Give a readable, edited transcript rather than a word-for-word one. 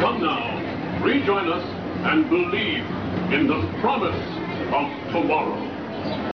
Come now, rejoin us and believe in the promise of tomorrow.